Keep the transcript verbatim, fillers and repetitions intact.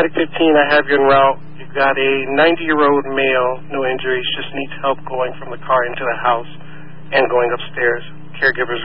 Medic fifteen, I have you en route. You've got a ninety-year-old male, no injuries, just needs help going from the car into the house and going upstairs. Caregivers